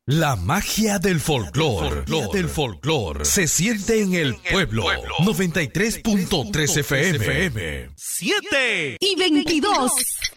La magia del folclor se siente en el pueblo. 93.3 FM. 7:22.